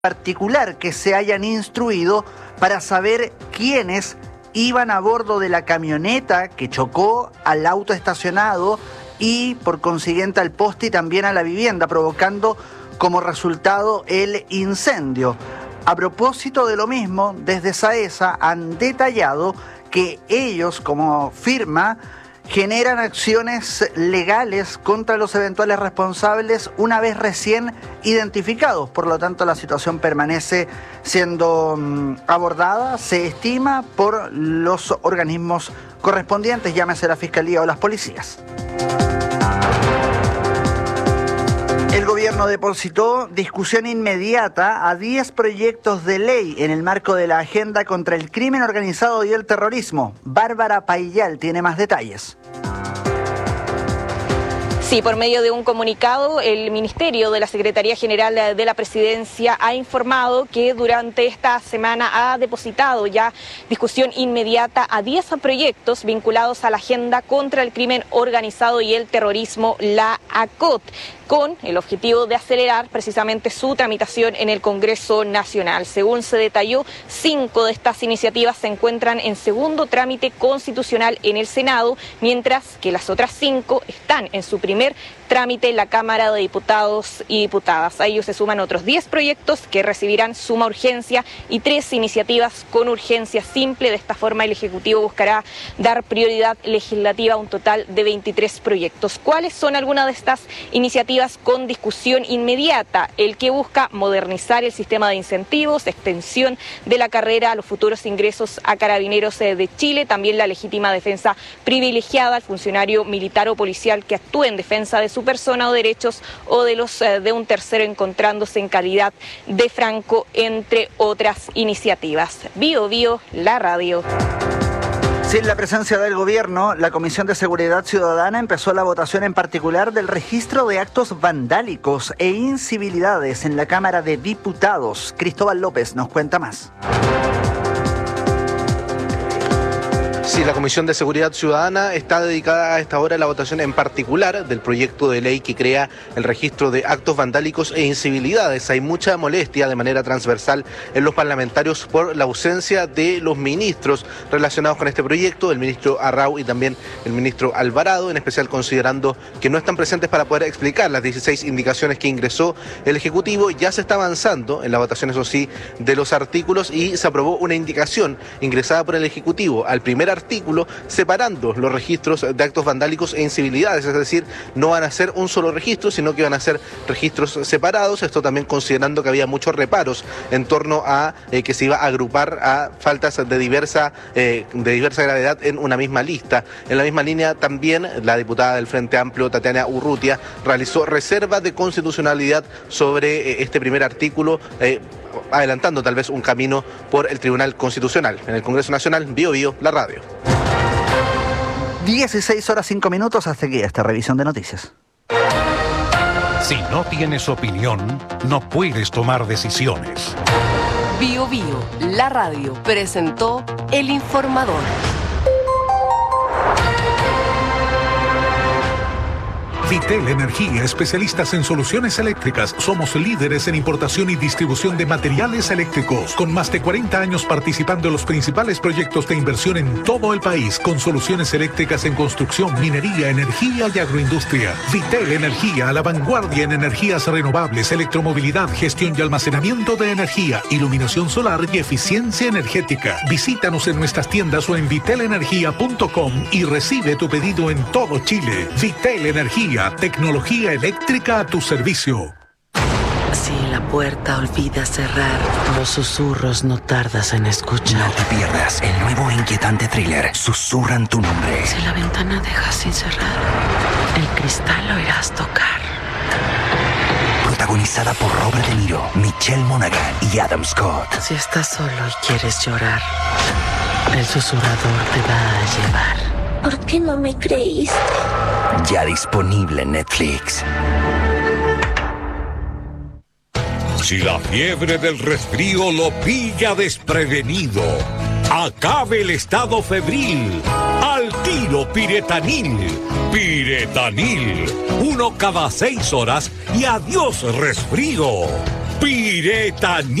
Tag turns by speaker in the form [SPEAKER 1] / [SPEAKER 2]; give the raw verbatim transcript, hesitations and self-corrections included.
[SPEAKER 1] particular que se hayan instruido para saber quiénes iban a bordo de la camioneta que chocó al auto estacionado y por consiguiente al poste y también a la vivienda, provocando como resultado el incendio. A propósito de lo mismo, desde SAESA han detallado que ellos como firma generan acciones legales contra los eventuales responsables una vez recién identificados. Por lo tanto, la situación permanece siendo um, abordada, se estima, por los organismos correspondientes, llámese la Fiscalía o las policías. El gobierno depositó discusión inmediata a diez proyectos de ley en el marco de la agenda contra el crimen organizado y el terrorismo. Bárbara Paillal tiene más detalles.
[SPEAKER 2] Sí, por medio de un comunicado, el Ministerio de la Secretaría General de la Presidencia ha informado que durante esta semana ha depositado ya discusión inmediata a diez proyectos vinculados a la agenda contra el crimen organizado y el terrorismo, la A C O T, con el objetivo de acelerar precisamente su tramitación en el Congreso Nacional. Según se detalló, cinco de estas iniciativas se encuentran en segundo trámite constitucional en el Senado, mientras que las otras cinco están en su primer trámite en la Cámara de Diputados y Diputadas. A ellos se suman otros diez proyectos que recibirán suma urgencia y tres iniciativas con urgencia simple. De esta forma, el Ejecutivo buscará dar prioridad legislativa a un total de veintitrés proyectos. ¿Cuáles son algunas de estas iniciativas con discusión inmediata? El que busca modernizar el sistema de incentivos, extensión de la carrera a los futuros ingresos a Carabineros de Chile, también la legítima defensa privilegiada al funcionario militar o policial que actúe en defensa de su persona o derechos o de los eh, de un tercero encontrándose en calidad de franco, entre otras iniciativas. Bio Bio, la radio.
[SPEAKER 1] Sin la presencia del gobierno, la Comisión de Seguridad Ciudadana empezó la votación en particular del registro de actos vandálicos e incivilidades en la Cámara de Diputados. Cristóbal López nos cuenta más.
[SPEAKER 3] Sí, la Comisión de Seguridad Ciudadana está dedicada a esta hora a la votación en particular del proyecto de ley que crea el registro de actos vandálicos e incivilidades. Hay mucha molestia de manera transversal en los parlamentarios por la ausencia de los ministros relacionados con este proyecto, el ministro Arrau y también el ministro Alvarado, en especial considerando que no están presentes para poder explicar las dieciséis indicaciones que ingresó el Ejecutivo. Ya se está avanzando en la votación, eso sí, de los artículos y se aprobó una indicación ingresada por el Ejecutivo al primer artículo artículo separando los registros de actos vandálicos e incivilidades, es decir, no van a ser un solo registro, sino que van a ser registros separados. Esto también considerando que había muchos reparos en torno a eh, que se iba a agrupar a faltas de diversa, eh, de diversa gravedad en una misma lista. En la misma línea también la diputada del Frente Amplio, Tatiana Urrutia, realizó reserva de constitucionalidad sobre eh, este primer artículo, eh, adelantando tal vez un camino por el Tribunal Constitucional. En el Congreso Nacional, Bio Bio, la radio.
[SPEAKER 1] dieciséis horas cinco minutos, hasta aquí esta revisión de noticias.
[SPEAKER 4] Si no tienes opinión, no puedes tomar decisiones.
[SPEAKER 5] Bio Bio, la radio, presentó El Informador.
[SPEAKER 4] Vitel Energía, especialistas en soluciones eléctricas. Somos líderes en importación y distribución de materiales eléctricos, con más de cuarenta años participando en los principales proyectos de inversión en todo el país, con soluciones eléctricas en construcción, minería, energía y agroindustria. Vitel Energía, a la vanguardia en energías renovables, electromovilidad, gestión y almacenamiento de energía, iluminación solar y eficiencia energética. Visítanos en nuestras tiendas o en vitel energía punto com y recibe tu pedido en todo Chile. Vitel Energía, tecnología eléctrica a tu servicio.
[SPEAKER 6] Si la puerta olvida cerrar, los susurros no tardas en escuchar.
[SPEAKER 7] No te pierdas el nuevo e inquietante thriller Susurran tu nombre.
[SPEAKER 6] Si la ventana deja sin cerrar, el cristal lo irás tocar.
[SPEAKER 7] Protagonizada por Robert De Niro, Michelle Monaghan y Adam Scott.
[SPEAKER 6] Si estás solo y quieres llorar, el susurrador te va a llevar.
[SPEAKER 8] ¿Por qué no me creíste?
[SPEAKER 7] Ya disponible en Netflix.
[SPEAKER 9] Si la fiebre del resfrío lo pilla desprevenido, acabe el estado febril. Al tiro Piretanil. Piretanil. Uno cada seis horas y adiós resfrío. Pireta